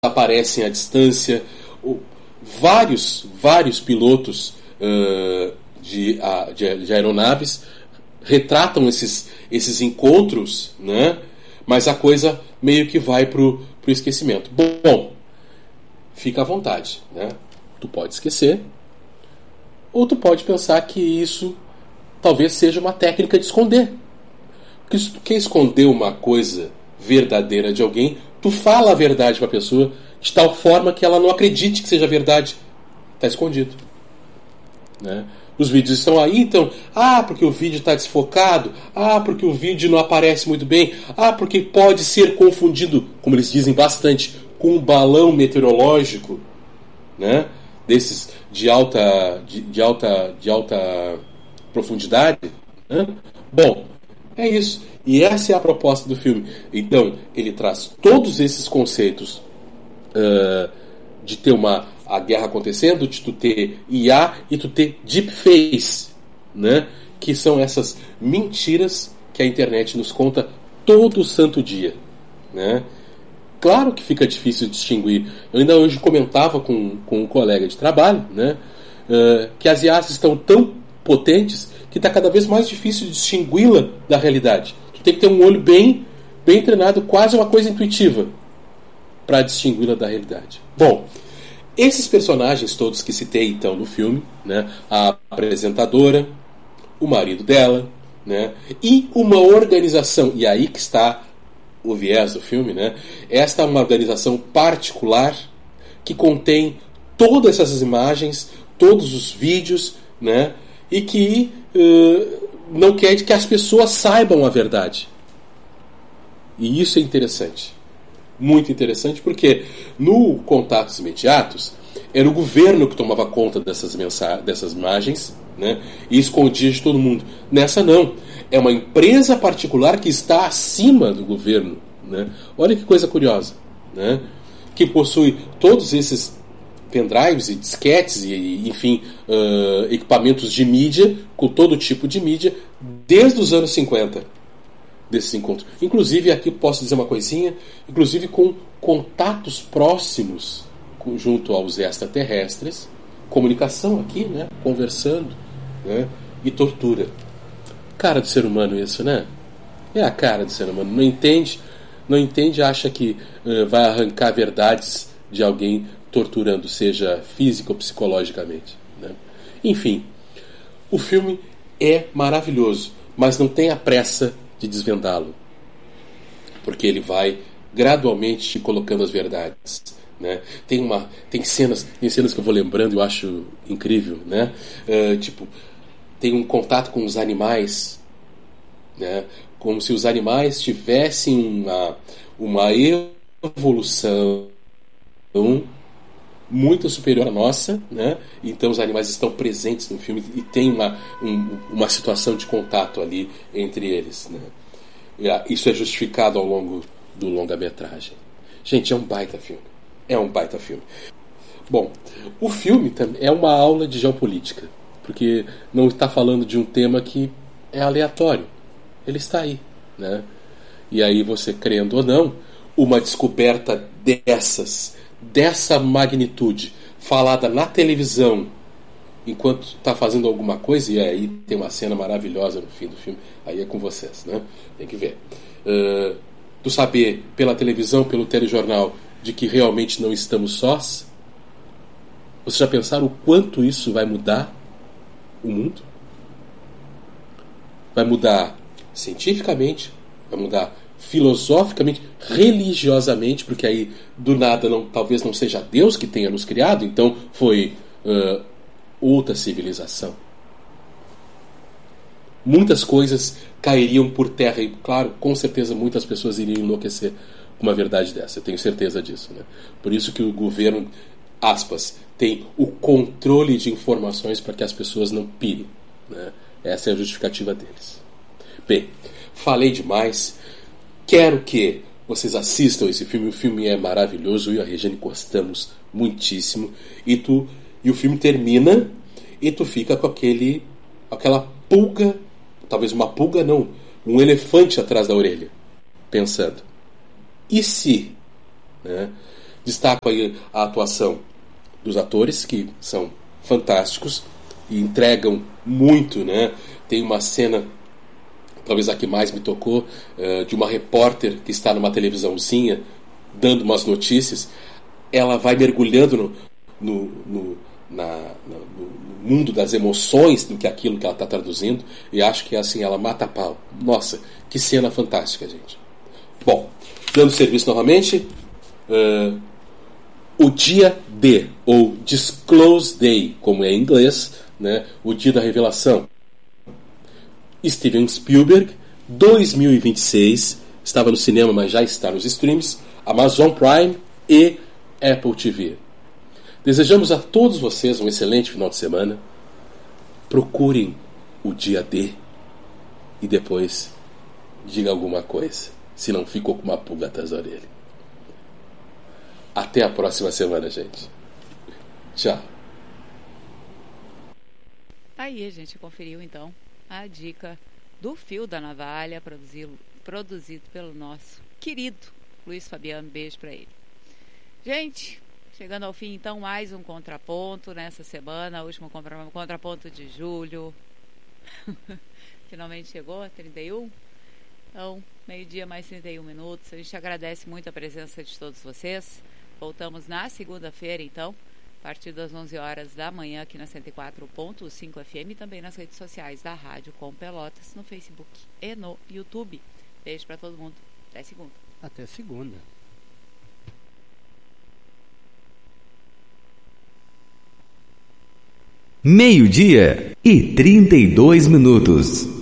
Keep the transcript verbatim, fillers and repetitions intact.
aparecem à distância. O, vários, vários pilotos uh, de, a, de, de aeronaves retratam esses, esses encontros, né? Mas a coisa meio que vai pro, pro esquecimento. Bom, fica à vontade, né? Tu pode esquecer, ou tu pode pensar que isso talvez seja uma técnica de esconder. Porque se tu quer esconder uma coisa verdadeira de alguém, tu fala a verdade para a pessoa de tal forma que ela não acredite que seja verdade. Está escondido, né? Os vídeos estão aí, então, ah, porque o vídeo está desfocado, ah, porque o vídeo não aparece muito bem, ah, porque pode ser confundido, como eles dizem bastante, com um balão meteorológico, né? Desses de alta, de, de alta, de alta profundidade, né? Bom, é isso. E essa é a proposta do filme. Então, ele traz todos esses conceitos uh, de ter uma a guerra acontecendo, de tu ter I A e tu ter deepface, né? Que são essas mentiras que a internet nos conta todo santo dia, né? Claro que fica difícil de distinguir. Eu ainda hoje comentava com, com um colega de trabalho, né? Uh, que as I As estão tão potentes que está cada vez mais difícil de distingui-la da realidade. Tu tem que ter um olho bem, bem treinado, quase uma coisa intuitiva, para distingui-la da realidade. Bom, esses personagens todos que citei então no filme, né, a apresentadora, o marido dela, né, e uma organização, e aí que está o viés do filme, né, esta é uma organização particular que contém todas essas imagens, todos os vídeos, né, e que uh, não quer que as pessoas saibam a verdade. E isso é interessante. Muito interessante, porque no Contatos Imediatos era o governo que tomava conta dessas, mensa- dessas imagens, né, e escondia de todo mundo. Nessa não. É uma empresa particular que está acima do governo, né? Olha que coisa curiosa, né? Que possui todos esses pendrives e disquetes e, enfim, uh, equipamentos de mídia, com todo tipo de mídia, desde os anos cinquenta. Desses encontros. Inclusive, aqui posso dizer uma coisinha, inclusive com contatos próximos junto aos extraterrestres, comunicação aqui, né, conversando, né, e tortura. Cara do ser humano isso, né? É a cara do ser humano. Não entende, não entende, acha que uh, vai arrancar verdades de alguém torturando, seja física ou psicologicamente, né? Enfim, o filme é maravilhoso, mas não tenha pressa de desvendá-lo, porque ele vai gradualmente te colocando as verdades, né? Tem uma, tem cenas, tem cenas que eu vou lembrando e eu acho incrível, né? Uh, tipo, tem um contato com os animais, né? Como se os animais tivessem uma, uma evolução muito superior à nossa, né? Então os animais estão presentes no filme e tem uma, um, uma situação de contato ali entre eles, né? Isso é justificado ao longo do longa-metragem. Gente, é um baita filme. É um baita filme. Bom, o filme é uma aula de geopolítica, porque não está falando de um tema que é aleatório. Ele está aí, né? E aí você, crendo ou não, uma descoberta dessas, dessa magnitude, falada na televisão, enquanto está fazendo alguma coisa, e aí tem uma cena maravilhosa no fim do filme, aí é com vocês, né? Tem que ver. Uh, tu saber pela televisão, pelo telejornal, de que realmente não estamos sós? Vocês já pensaram o quanto isso vai mudar o mundo? Vai mudar cientificamente, vai mudar filosoficamente, religiosamente, porque aí do nada não, talvez não seja Deus que tenha nos criado, então foi uh, outra civilização. Muitas coisas cairiam por terra e, claro, com certeza muitas pessoas iriam enlouquecer com uma verdade dessa, eu tenho certeza disso, né? Por isso que o governo, aspas, tem o controle de informações para que as pessoas não pirem, né? Essa é a justificativa deles. Bem, falei demais. Quero que vocês assistam esse filme. O filme é maravilhoso. Eu e a Regiane gostamos muitíssimo. E, tu, e o filme termina e tu fica com aquele, aquela pulga, talvez uma pulga não, um elefante atrás da orelha, pensando, e se, né? Destaco aí a atuação dos atores, que são fantásticos e entregam muito, né? Tem uma cena, talvez a que mais me tocou, uh, de uma repórter que está numa televisãozinha dando umas notícias. Ela vai mergulhando no, no, no, na, no, no mundo das emoções do que aquilo que ela está traduzindo, e acho que assim ela mata a pau. Nossa, que cena fantástica, gente. Bom, dando serviço novamente, uh, o dia D, ou Disclose Day, como é em inglês, né? O dia da revelação. Steven Spielberg, dois mil e vinte e seis, estava no cinema, mas já está nos streams, Amazon Prime e Apple T V. Desejamos a todos vocês um excelente final de semana. Procurem o dia D e depois diga alguma coisa, se não ficou com uma pulga atrás da orelha. Até a próxima semana, gente. Tchau. Aí a gente conferiu então a dica do Fio da Navalha, produzido, produzido pelo nosso querido Luiz Fabiano. Beijo para ele. Gente, chegando ao fim então, mais um contraponto nessa semana, último contraponto de julho. Finalmente chegou, trinta e um. Então, meio-dia mais trinta e um minutos. A gente agradece muito a presença de todos vocês. Voltamos na segunda-feira, então, a partir das onze horas da manhã, aqui na cento e quatro ponto cinco F M e também nas redes sociais da Rádio Com Pelotas, no Facebook e no YouTube. Beijo para todo mundo. Até segunda. Até segunda. Meio-dia e trinta e dois minutos.